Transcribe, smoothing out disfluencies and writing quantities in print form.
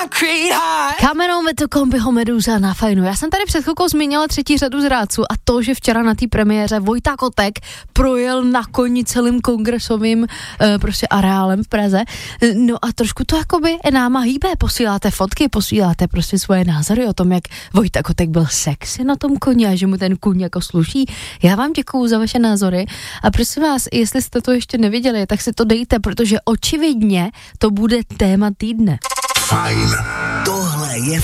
Kamenou to kombiho Meduza na Fajnu. Já jsem tady před chvilkou zmínila třetí řadu zrádců a to, že včera na té premiéře Vojta Kotek projel na koni celým kongresovým prostě areálem v Praze. No a trošku to jakoby náma hýbe. Posíláte fotky, posíláte prostě svoje názory o tom, jak Vojta Kotek byl sexy na tom koni a že mu ten kůň jako sluší. Já vám děkuju za vaše názory a prosím vás, jestli jste to ještě neviděli, tak si to dejte, protože očividně to bude téma týdne. Fajn. Tohle je